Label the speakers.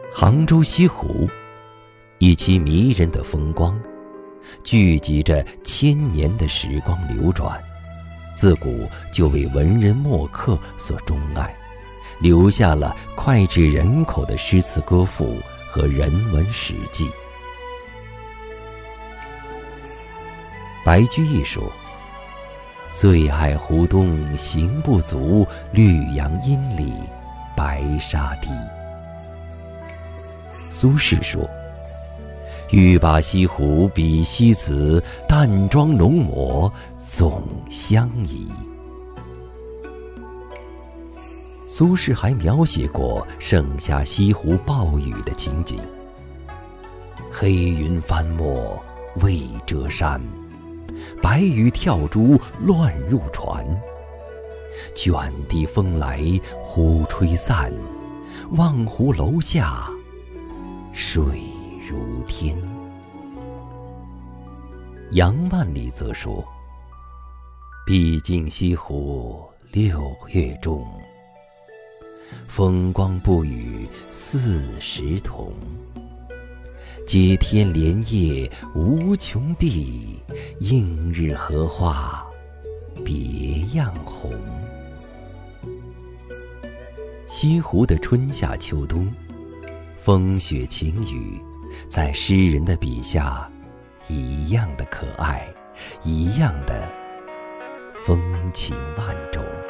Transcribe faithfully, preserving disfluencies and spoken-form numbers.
Speaker 1: 杭州西湖，一其迷人的风光，聚集着千年的时光流转，自古就为文人墨客所钟爱，留下了脍炙人口的诗词歌赋和人文史记。白居易说：“最爱湖东行不足，绿杨阴里白沙堤。”苏轼说：“欲把西湖比西子，淡妆浓抹总相宜。”苏轼还描写过盛夏西湖暴雨的情景：“黑云翻墨未遮山，白雨跳珠乱入船。卷地风来忽吹散，望湖楼下水如天。”杨万里则说：“毕竟西湖六月中，风光不与四时同。接天莲叶无穷碧，映日荷花别样红。”西湖的春夏秋冬，风雪晴雨，在诗人的笔下一样的可爱，一样的风情万种。